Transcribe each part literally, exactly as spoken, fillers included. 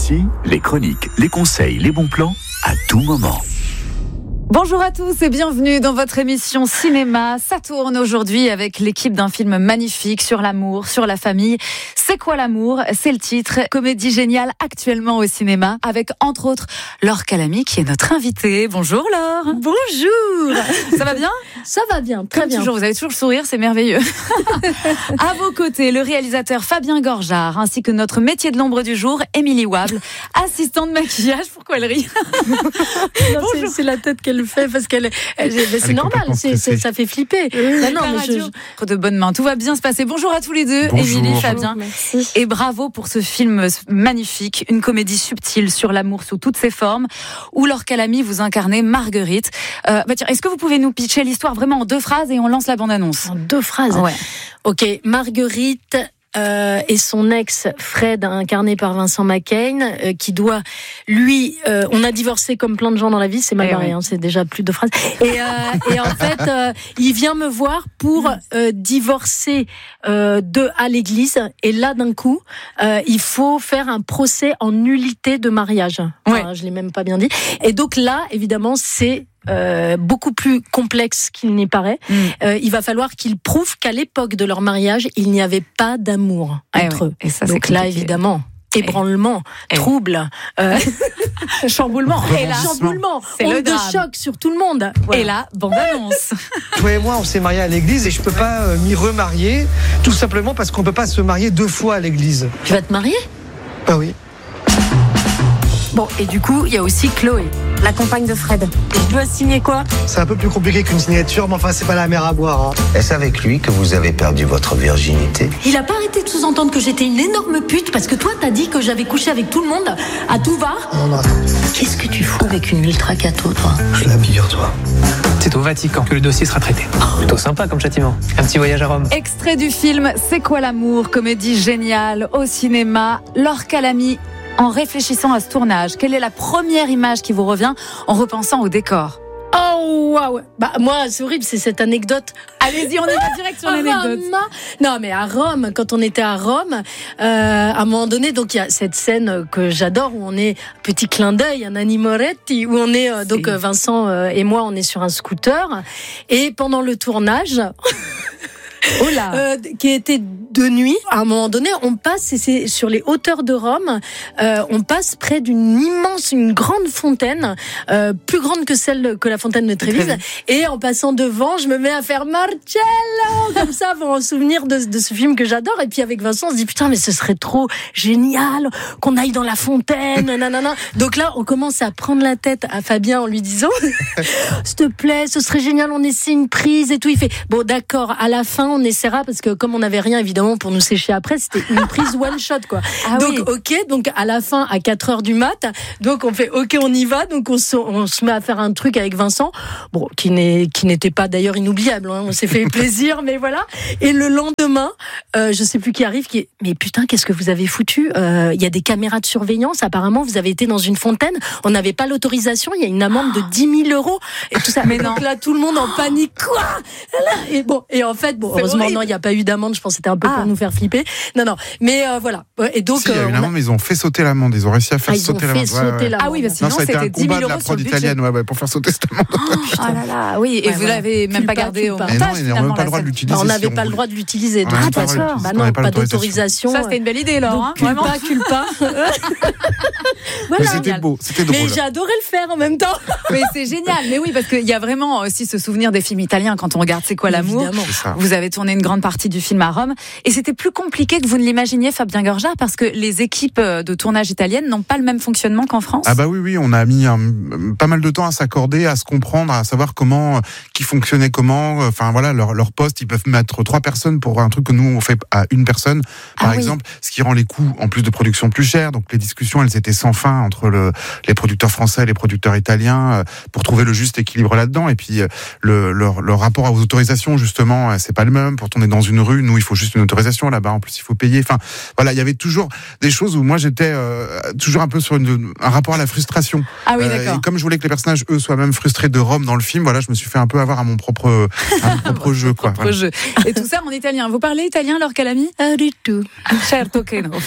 Ici, les chroniques, les conseils, les bons plans, à tout moment. Bonjour à tous et bienvenue dans votre émission Cinéma. Ça tourne aujourd'hui avec l'équipe d'un film magnifique sur l'amour, sur la famille. C'est quoi l'amour ? C'est le titre. Comédie géniale actuellement au cinéma avec entre autres Laure Calamy qui est notre invitée. Bonjour Laure. Bonjour. Ça va bien ? Ça va bien, très Comme bien. toujours, vous avez toujours le sourire, c'est merveilleux. À vos côtés, le réalisateur Fabien Gorjard ainsi que notre métier de l'ombre du jour, Émilie Wable, assistante de maquillage. Pourquoi elle rit ? Non, c'est, c'est la tête qu'elle fait parce qu'elle, elle, elle, c'est elle normal, c'est, c'est, ça fait flipper. Euh, non, non, mais je, je... de bonnes mains, tout va bien se passer. Bonjour à tous les deux, Émilie, Fabien. Merci. Et bravo pour ce film magnifique, une comédie subtile sur l'amour sous toutes ses formes, où Laure Calamy vous incarnez Marguerite. Euh, bah tiens, est-ce que vous pouvez nous pitcher l'histoire vraiment en deux phrases et on lance la bande-annonce ? En deux phrases. Ouais. Ok, Marguerite. Euh, et son ex Fred, incarné par Vincent McCain, euh, qui doit, lui, euh, on a divorcé comme plein de gens dans la vie, c'est mal barré, oui. hein, c'est déjà plus de phrases. Et, euh, et en fait, euh, il vient me voir pour euh, divorcer euh, de à l'église. Et là, d'un coup, euh, il faut faire un procès en nullité de mariage. Enfin, ouais. Je l'ai même pas bien dit. Et donc là, évidemment, c'est Euh, beaucoup plus complexe qu'il n'y paraît. Mm. Euh, il va falloir qu'ils prouvent qu'à l'époque de leur mariage, il n'y avait pas d'amour ah entre oui. eux. Et ça, donc c'est là, évidemment, ébranlement, et trouble, euh... chamboulement, et là, chamboulement, c'est onde le de choc sur tout le monde. Voilà. Et là, bande-annonce. Toi et moi, on s'est mariés à l'église et je peux pas euh, m'y remarier, tout simplement parce qu'on peut pas se marier deux fois à l'église. Tu vas te marier ? Bah oui. Bon, et du coup, il y a aussi Chloé, la compagne de Fred. Je dois signer quoi ? C'est un peu plus compliqué qu'une signature, mais enfin, c'est pas la mer à boire. Hein. Est-ce avec lui que vous avez perdu votre virginité ? Il a pas arrêté de sous-entendre que j'étais une énorme pute parce que toi, t'as dit que j'avais couché avec tout le monde à tout va. Non, non. Qu'est-ce que tu fous avec une ultra cato, toi ? Je la bille, toi. C'est au Vatican que le dossier sera traité. Oh, plutôt sympa comme châtiment. Un petit voyage à Rome. Extrait du film C'est quoi l'amour ? Comédie géniale au cinéma. Laure Calamy. En réfléchissant à ce tournage, quelle est la première image qui vous revient en repensant au décor ? Oh waouh. Bah moi c'est horrible, c'est cette anecdote. Allez-y, on est pas direct sur l'anecdote. Non mais à Rome, quand on était à Rome, euh, à un moment donné, donc il y a cette scène que j'adore où on est petit clin d'œil, un Animoretti, où on est euh, donc Vincent euh, et moi, on est sur un scooter et pendant le tournage. Oh là. Euh, qui était de nuit. À un moment donné, on passe, et c'est sur les hauteurs de Rome, euh, on passe près d'une immense, une grande fontaine, euh, plus grande que celle que la fontaine de Trévise. Et en passant devant, je me mets à faire Marcello, comme ça, pour en souvenir de, de ce film que j'adore. Et puis avec Vincent, on se dit putain, mais ce serait trop génial qu'on aille dans la fontaine, nanana. Donc là, on commence à prendre la tête à Fabien en lui disant, s'il te plaît, ce serait génial, on essaie une prise et tout. Il fait bon, d'accord, à la fin, on essaiera parce que comme on n'avait rien évidemment pour nous sécher après, c'était une prise one shot quoi. Ah donc oui. ok, donc à la fin à quatre heures du mat, donc on fait ok on y va, donc on se, on se met à faire un truc avec Vincent, bon qui n'est qui n'était pas d'ailleurs inoubliable, hein, on s'est fait plaisir mais voilà. Et le lendemain, euh, je sais plus qui arrive, qui est mais putain qu'est-ce que vous avez foutu, il euh, y a des caméras de surveillance, apparemment vous avez été dans une fontaine, on n'avait pas l'autorisation, il y a une amende de dix mille euros et tout ça. Mais donc non. Là tout le monde en panique quoi. Et bon et en fait bon. Heureusement, horrible. Non, il n'y a pas eu d'amende. Je pense que c'était un peu ah. pour nous faire flipper. Non, non. Mais euh, voilà. Et donc, si, il y a eu une a... amende, mais ils ont fait sauter l'amende. Ils ont réussi à faire ah, sauter l'amende. Ouais, ouais. Ah oui, parce que sinon, non, ça a été c'était un dix mille combat de euros la sur le prod italienne, ouais, ouais, pour faire sauter cette amende. Oh, oh là là, oui. Et ouais, vous voilà. l'avez même pas gardé au montage. Non, ils n'ont même pas le droit de l'utiliser. On n'avait pas le droit de l'utiliser. Ah, d'accord. Bah non, pas d'autorisation. Ça, c'était une belle idée, Laure. Vraiment. Culpa, culpa. Mais c'était beau, c'était drôle. Mais j'ai adoré le faire en même temps. Mais c'est génial. Mais oui, parce qu'il y a vraiment aussi ce souvenir des films italiens quand on regarde C'est quoi l'amour. Vous avez tourné une grande partie du film à Rome. Et c'était plus compliqué que vous ne l'imaginiez, Fabien Gorjard, parce que les équipes de tournage italiennes n'ont pas le même fonctionnement qu'en France. Ah bah oui, oui, on a mis un, pas mal de temps à s'accorder, à se comprendre, à savoir comment, qui fonctionnait comment. Enfin voilà, leur, leur poste, ils peuvent mettre trois personnes pour un truc que nous on fait à une personne, par ah, exemple, oui. Ce qui rend les coûts en plus de production plus chers. Donc les discussions, elles étaient sans fin entre le, les producteurs français et les producteurs italiens euh, pour trouver le juste équilibre là-dedans. Et puis le, le, le rapport aux autorisations, justement, c'est pas le maximum pour tourner dans une rue. Nous, il faut juste une autorisation. Là-bas, en plus, il faut payer. Enfin, voilà, il y avait toujours des choses où moi, j'étais euh, toujours un peu sur une, un rapport à la frustration. Ah oui, euh, d'accord. Et comme je voulais que les personnages, eux, soient même frustrés de Rome dans le film, voilà, je me suis fait un peu avoir à mon propre, à mon propre jeu, quoi. Propre jeu. Et tout ça en italien. Vous parlez italien, Laure Calamy ? Pas du tout. Certo che no.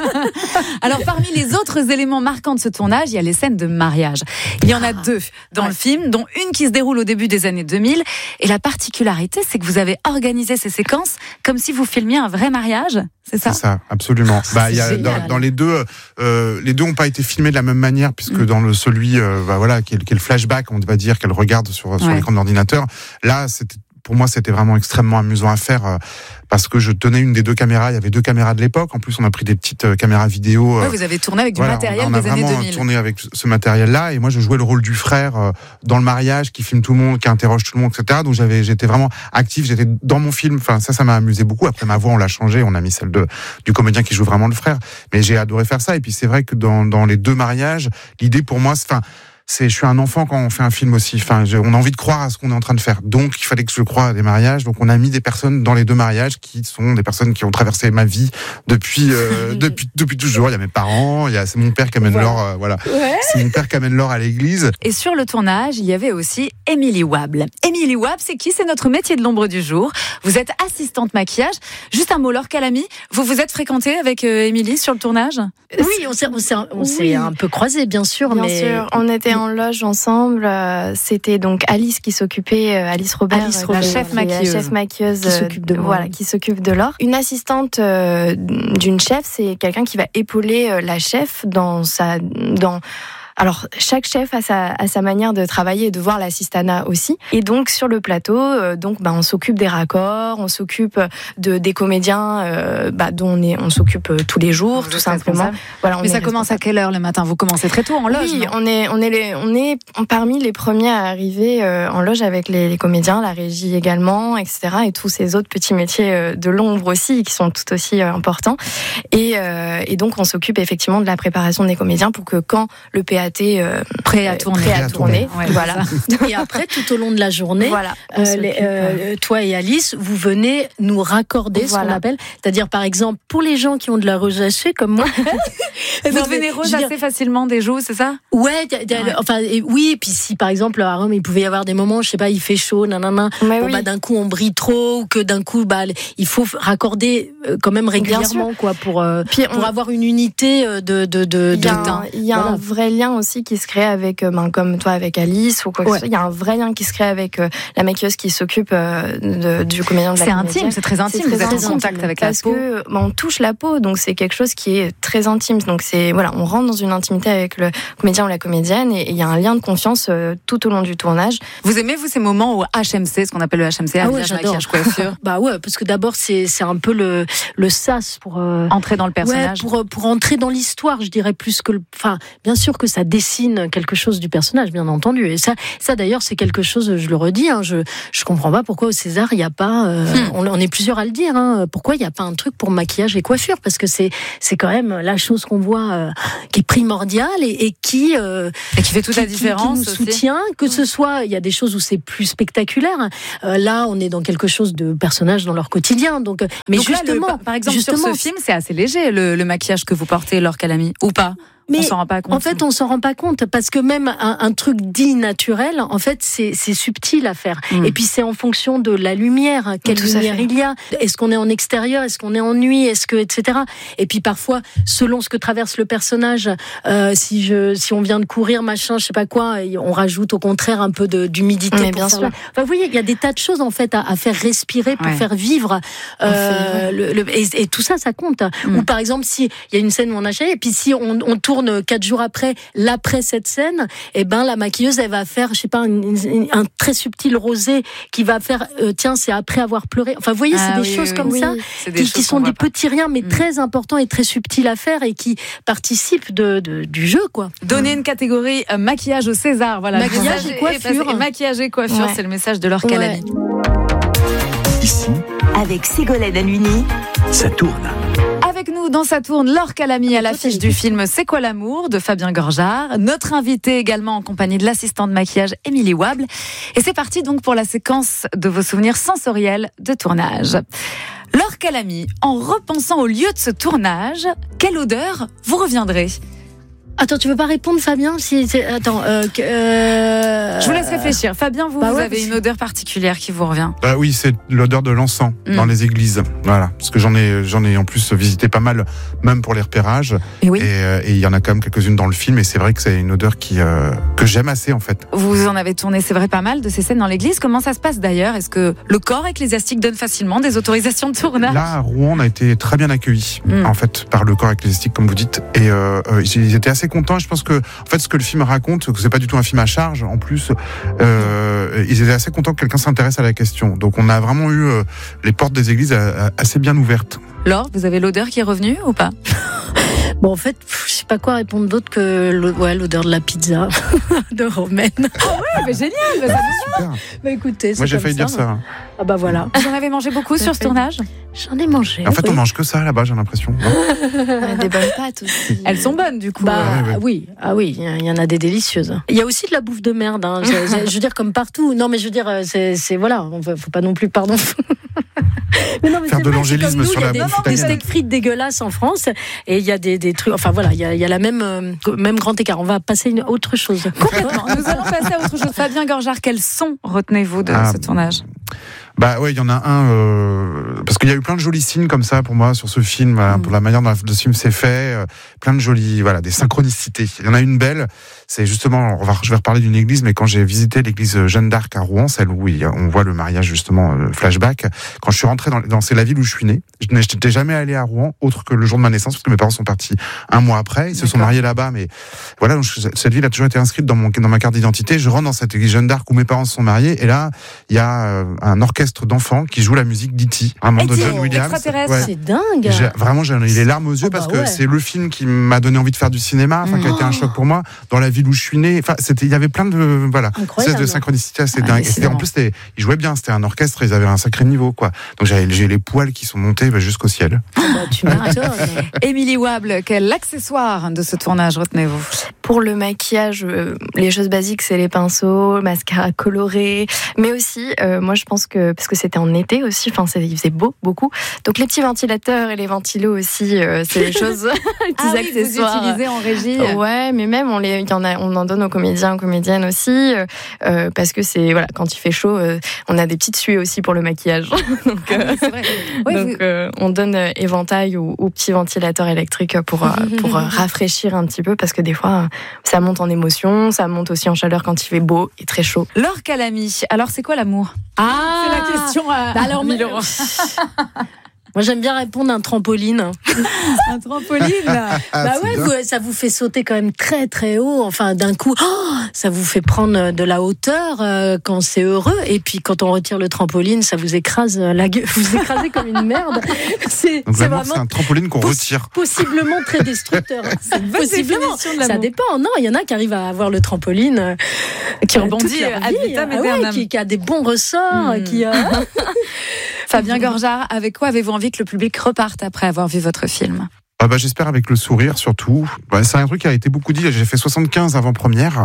Alors, parmi les autres éléments marquants de ce tournage, il y a les scènes de mariage. Il y en a deux dans ouais. le film, dont une qui se déroule au début des années deux mille. Et la particularité, c'est que vous avez organisé ces séquences comme si vous filmiez un vrai mariage. C'est ça ? C'est ça, absolument. Oh, bah, il y a, dans, dans les deux, euh, les deux n'ont pas été filmés de la même manière, puisque mmh. dans le celui, euh, bah, voilà, qui est, qui est le flashback, on va dire, qu'elle regarde sur, sur ouais. l'écran de l'ordinateur. Là, c'était, pour moi, c'était vraiment extrêmement amusant à faire. Euh, parce que je tenais une des deux caméras, il y avait deux caméras de l'époque, en plus on a pris des petites euh, caméras vidéo. Euh, ouais, vous avez tourné avec du voilà, matériel on a, on a des années deux mille. On a vraiment tourné avec ce matériel-là, et moi je jouais le rôle du frère euh, dans le mariage, qui filme tout le monde, qui interroge tout le monde, et cetera. Donc j'avais, j'étais vraiment actif, j'étais dans mon film, enfin ça, ça m'a amusé beaucoup. Après ma voix, on l'a changée, on a mis celle de, du comédien qui joue vraiment le frère, mais j'ai adoré faire ça. Et puis c'est vrai que dans, dans les deux mariages, l'idée pour moi, c'est... Enfin, c'est, je suis un enfant quand on fait un film aussi. Enfin, je, on a envie de croire à ce qu'on est en train de faire. Donc, il fallait que je croie à des mariages. Donc, on a mis des personnes dans les deux mariages qui sont des personnes qui ont traversé ma vie depuis euh, depuis depuis toujours. Il y a mes parents, il y a c'est mon père qui amène voilà. Laure, euh, voilà. Ouais. C'est mon père qui amène Laure à l'église. Et sur le tournage, il y avait aussi Émilie Wable. Émilie Wable, c'est qui ? C'est notre métier de l'ombre du jour. Vous êtes assistante maquillage. Juste un mot, Laure Calamy. Vous vous êtes fréquentée avec euh, Émilie sur le tournage ? Oui, on s'est on s'est, on s'est oui. un peu croisés, bien sûr. Bien mais... sûr, on était en loge ensemble. Euh, c'était donc Alice qui s'occupait, euh, Alice Robert, Alice Robert, la chef maquilleuse, la chef maquilleuse qui s'occupe de euh, voilà, qui s'occupe de Laure. Une assistante euh, d'une chef, c'est quelqu'un qui va épauler euh, la chef dans sa dans Alors, chaque chef a sa, a sa manière de travailler et de voir l'assistanat aussi. Et donc, sur le plateau, euh, donc, bah, on s'occupe des raccords, on s'occupe de, des comédiens euh, bah, dont on, est, on s'occupe tous les jours, vous tout simplement. Voilà, on Mais ça commence à quelle heure le matin ? Vous commencez très tôt en loge ? Oui, on est, on, est les, on est parmi les premiers à arriver euh, en loge avec les, les comédiens, la régie également, et cetera. Et tous ces autres petits métiers euh, de l'ombre aussi, qui sont tout aussi euh, importants. Et, euh, et donc, on s'occupe effectivement de la préparation des comédiens pour que quand le P A Euh, prêt à tourner, prêt à tourner. Ouais, voilà. Et après, tout au long de la journée, voilà, euh, les, euh, toi et Alice, vous venez nous raccorder, voilà. ce qu'on appelle, c'est-à-dire par exemple pour les gens qui ont de la rosacée comme moi. Vous devenez rose assez dire... facilement des joues, c'est ça ? Ouais, d- d- ouais. enfin et, oui. Et puis si par exemple à Rome, il pouvait y avoir des moments, je sais pas, il fait chaud, nanana. Bon, oui. bah, d'un coup on brille trop, ou que d'un coup bah il faut raccorder euh, quand même régulièrement quoi pour euh, Puis pour on... avoir une unité de de de. Il y a, un, il y a voilà. un vrai lien aussi qui se crée avec, ben, comme toi avec Alice ou quoi que ce soit. Il y a un vrai lien qui se crée avec euh, la maquilleuse qui s'occupe euh, de, du comédien de la C'est comédienne. intime, c'est très intime. C'est très vous êtes en contact avec la peau. Parce que ben, on touche la peau, donc c'est quelque chose qui est très intime. Donc c'est voilà, on rentre dans une intimité avec le comédien ou la comédienne et il y a un lien de confiance euh, tout au long du tournage. Vous aimez vous ces moments au H M C, ce qu'on appelle le H M C, ah ouais, maquillage, coiffure? Bah ouais, parce que d'abord c'est c'est un peu le le sas pour euh, entrer dans le personnage. Ouais, pour pour entrer dans l'histoire, je dirais plus que le. Enfin, bien sûr que ça dessine quelque chose du personnage, bien entendu. Et ça, ça d'ailleurs, c'est quelque chose, je le redis, hein, je je comprends pas pourquoi au César il n'y a pas. Euh, hmm. on, on est plusieurs à le dire. Hein, pourquoi il n'y a pas un truc pour maquillage et coiffure ? Parce que c'est c'est quand même la chose qu'on voit euh, qui est primordiale et, et qui euh, et qui fait toute qui, la différence. Qui, qui nous soutient, que hmm. ce soit, il y a des choses où c'est plus spectaculaire. Euh, là, on est dans quelque chose de personnages dans leur quotidien. Donc, mais donc justement, là, le, par exemple, justement, sur ce film, c'est assez léger le, le maquillage que vous portez, Laure Calamy, ou pas ? Mais on s'en rend pas compte. En fait, on s'en rend pas compte parce que même un, un truc dit naturel, en fait, c'est, c'est subtil à faire. Mmh. Et puis c'est en fonction de la lumière, quelle Tout lumière il y a. Est-ce qu'on est en extérieur, est-ce qu'on est en nuit, est-ce que, et cetera. Et puis parfois, selon ce que traverse le personnage, euh, si je, si on vient de courir, machin, je sais pas quoi, on rajoute au contraire un peu de, d'humidité. Mais pour bien faire sûr. La... Enfin, vous voyez, il y a des tas de choses en fait à, à faire respirer pour ouais. faire vivre. Euh, le, le, et, et tout ça, ça compte. Mmh. Ou par exemple, si il y a une scène où on a et puis si on, on tourne quatre jours après. Après, l'après cette scène, eh ben la maquilleuse elle va faire, je sais pas, un, un très subtil rosé qui va faire, euh, tiens, c'est après avoir pleuré. Enfin, vous voyez, ah, c'est des oui, choses oui, comme oui. ça Des qui, choses qui sont des pas. petits riens, mais mmh. très importants et très subtils à faire et qui participent de, de du jeu, quoi. Donner une catégorie euh, maquillage au César, voilà. Maquillage et coiffure. Et maquillage et coiffure, ouais. c'est le message de Laure Calamy. Ouais. Ici, avec Ségolène Halluny, ça tourne. Avec Avec nous dans Ça tourne, Laure Calamy à l'affiche du film C'est quoi l'amour de Fabien Gorjard. Notre invité également en compagnie de l'assistante de maquillage Émilie Wable. Et c'est parti donc pour la séquence de vos souvenirs sensoriels de tournage. Laure Calamy, en repensant au lieu de ce tournage, quelle odeur vous reviendrait ? Attends, tu veux pas répondre, Fabien si c'est... Attends, euh, euh... je vous laisse réfléchir. Fabien, vous, bah vous ouais, avez parce... une odeur particulière qui vous revient. Bah oui, c'est l'odeur de l'encens mmh. dans les églises. Voilà, parce que j'en ai, j'en ai en plus visité pas mal, même pour les repérages. Et oui. Et il y en a quand même quelques-unes dans le film, et c'est vrai que c'est une odeur qui euh, que j'aime assez en fait. Vous en avez tourné, c'est vrai, pas mal de ces scènes dans l'église. Comment ça se passe d'ailleurs ? Est-ce que le corps ecclésiastique donne facilement des autorisations de tournage ? Là, à Rouen, on a été très bien accueillis mmh. en fait par le corps ecclésiastique, comme vous dites, et euh, ils étaient assez contents. Je pense que en fait, ce que le film raconte, que c'est pas du tout un film à charge. En plus, euh, ils étaient assez contents que quelqu'un s'intéresse à la question. Donc, on a vraiment eu euh, les portes des églises assez bien ouvertes. Laure, vous avez l'odeur qui est revenue ou pas ? Bon, en fait, je sais pas quoi répondre d'autre que ouais, l'odeur de la pizza de Romaine. Ah ouais, mais génial, bah, ça super. Bah écoutez, c'est moi j'ai comme failli ça. dire ça. Hein. Ah bah voilà. Vous en avez mangé beaucoup sur ce tournage ? J'en ai mangé. En fait, oui. on mange que ça là-bas, j'ai l'impression. Des bonnes pâtes aussi. Elles sont bonnes du coup. Bah ouais, ouais. oui, ah oui, il y en a des délicieuses. Il y a aussi de la bouffe de merde. Hein. Je, je, je veux dire comme partout. Non, mais je veux dire, c'est, c'est voilà, on faut, faut pas non plus, pardon. Mais non, mais faire c'est de vrai, l'angélisme nous, sur la bouffe bouffe des italienne. steaks frites dégueulasses en France et il y a des, des trucs. Enfin voilà, il y a, il y a la même euh, même grand écart. On va passer à une autre chose. Complètement. Nous allons passer à autre chose. Fabien Gorjard, quels sons retenez-vous de ah, ce tournage ? Bah ouais, il y en a un euh, parce qu'il y a eu plein de jolis signes comme ça pour moi sur ce film, voilà, pour la manière dont le film s'est fait, euh, plein de jolis, voilà, des synchronicités. Il y en a une belle, c'est justement, on va, je vais reparler d'une église, mais quand j'ai visité l'église Jeanne d'Arc à Rouen, celle où il y a, on voit le mariage justement, le flashback. Quand je suis rentré dans, dans c'est la ville où je suis né, je n'étais jamais allé à Rouen autre que le jour de ma naissance parce que mes parents sont partis un mois après, ils se sont mariés là-bas, mais voilà, donc cette ville a toujours été inscrite dans mon dans ma carte d'identité. Je rentre dans cette église Jeanne d'Arc où mes parents se sont mariés et là il y a euh, un orchestre d'enfants qui joue la musique d'E T, vraiment de John Williams. Ouais. C'est dingue. J'ai, vraiment, j'ai les larmes aux yeux oh parce bah que ouais. c'est le film qui m'a donné envie de faire du cinéma, enfin, mmh. qui a été un choc pour moi dans la ville où je suis né. Enfin, c'était, il y avait plein de, voilà, de synchronicité assez ah, dingue. Et c'était, en plus, c'était, ils jouaient bien, c'était un orchestre, ils avaient un sacré niveau, quoi. Donc j'avais, j'ai les poils qui sont montés bah, jusqu'au ciel. Oh bah, tu m'étonnes. Émilie Wable, quel accessoire de ce tournage retenez-vous ? Pour le maquillage, euh, les choses basiques, c'est les pinceaux, mascara coloré, mais aussi, euh, moi je pense que, parce que c'était en été aussi, enfin il faisait beau, beaucoup, donc les petits ventilateurs et les ventilos aussi, euh, c'est des choses, les petits ah accessoires. Oui, vous utilisez en régie. Ouais, mais même on les, il y en a, on en donne aux comédiens, aux comédiennes aussi, euh, parce que c'est, voilà, quand il fait chaud, euh, on a des petites suées aussi pour le maquillage. donc, ah, oui, c'est vrai. Ouais, donc vous... euh, on donne euh, éventail ou, ou petits ventilateurs électriques pour, euh, pour euh, rafraîchir un petit peu, parce que des fois, ça monte en émotion, ça monte aussi en chaleur quand il fait beau et très chaud. Laure Calamy, alors c'est quoi l'amour ? Ah, c'est la question à bah alors, mille euros. Moi, j'aime bien répondre un trampoline. Un trampoline ah, bah ouais, vous, ça vous fait sauter quand même très très haut. Enfin, d'un coup, oh, ça vous fait prendre de la hauteur euh, quand c'est heureux. Et puis, quand on retire le trampoline, ça vous écrase la gueule. Vous écrasez comme une merde. C'est, Donc, c'est vraiment c'est un trampoline qu'on retire. Possiblement très destructeur. C'est une possiblement. De ça dépend. Non, il y en a qui arrivent à avoir le trampoline euh, qui rebondit à vitam ah ouais, qui, qui a des bons ressorts, mmh. qui. Euh... Fabien Gorjard, avec quoi avez-vous envie que le public reparte après avoir vu votre film ? Ah bah, j'espère avec le sourire surtout. Bah, c'est un truc qui a été beaucoup dit. J'ai fait soixante-quinze avant-première.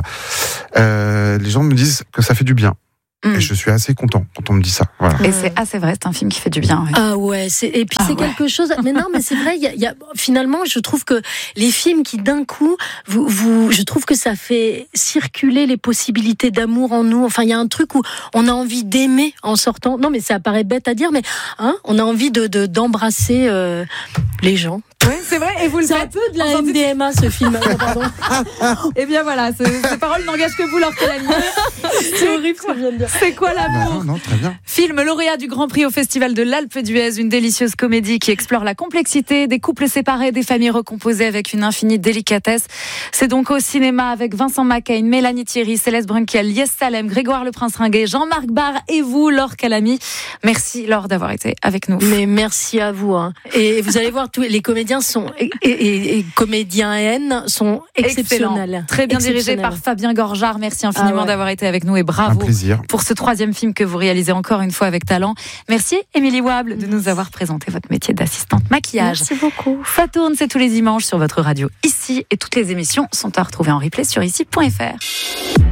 Euh, les gens me disent que ça fait du bien. Mmh. Et je suis assez content quand on me dit ça. Voilà. Et c'est assez vrai, c'est un film qui fait du bien. Oui. Ah ouais, c'est, et puis ah c'est ouais. quelque chose. Mais non, mais c'est vrai. Il y a, y a, finalement, je trouve que les films qui d'un coup, vous, vous, je trouve que ça fait circuler les possibilités d'amour en nous. Enfin, il y a un truc où on a envie d'aimer en sortant. Non, mais ça paraît bête à dire, mais hein, on a envie de, de d'embrasser euh, les gens. Oui, c'est vrai, et vous le c'est faites. un peu de la M D M A ce film. Pardon. Eh bien voilà, ce, ces paroles n'engagent que vous, Laure Calamy. C'est horrible ce que je viens de dire. C'est quoi l'amour ? Non, non, très bien. Film lauréat du Grand Prix au Festival de l'Alpe d'Huez, une délicieuse comédie qui explore la complexité des couples séparés, des familles recomposées avec une infinie délicatesse. C'est donc au cinéma avec Vincent Macaigne, Mélanie Thierry, Céleste Brunkel, Lies Salem, Grégoire Le Prince-Ringuet, Jean-Marc Barr et vous, Laure Calamy. Merci Laure d'avoir été avec nous. Mais merci à vous. Hein. Et vous allez voir tous les comédiens comédiens sont et, et, et comédiennes sont exceptionnels. Excellent. Très bien dirigé par Fabien Gorjard. Merci infiniment ah ouais. d'avoir été avec nous et bravo pour ce troisième film que vous réalisez encore une fois avec talent. Merci Émilie Wable de nous avoir présenté votre métier d'assistante maquillage. Merci beaucoup. Ça tourne, c'est tous les dimanches sur votre radio ici et toutes les émissions sont à retrouver en replay sur ici point f r.